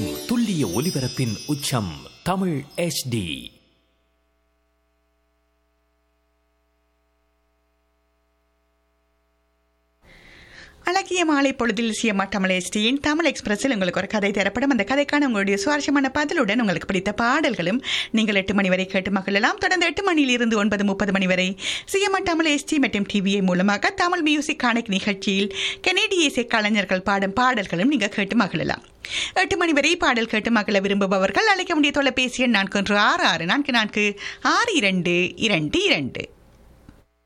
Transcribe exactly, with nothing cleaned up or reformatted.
எங்கும் துல்லிய ஒலிபரப்பின் உச்சம் தமிழ் எச் டி. அழகிய மாலை பொழுதில் சிஎம்ஆர் தமிழ் எஸ்டியின் தமிழ் எக்ஸ்பிரஸில் உங்களுக்கு ஒரு கதை தரப்படும். அந்த கதைக்கான உங்களுடைய சுவாரஸ்யமான பதிலுடன் உங்களுக்கு பிடித்த பாடல்களும் நீங்கள் எட்டு மணி வரை கேட்டு மகிழலாம். தொடர்ந்து எட்டு மணியிலிருந்து ஒன்பது முப்பது மணி வரை சிஎம்ஆர் தமிழ் எஸ்டி மற்றும் டிவிஏ மூலமாக தமிழ் மியூசிக் கனெக்ட் நிகழ்ச்சியில் கனேடிய இசை கலைஞர்கள் பாடும் பாடல்களும் நீங்கள் கேட்டு மகிழலாம். எட்டு மணி வரை பாடல் கேட்டு மகிழ விரும்புபவர்கள் அழைக்க வேண்டிய தொலைபேசி எண் நான்கு ஒன்று ஆறு ஆறு நான்கு நான்கு ஆறு இரண்டு இரண்டு இரண்டு.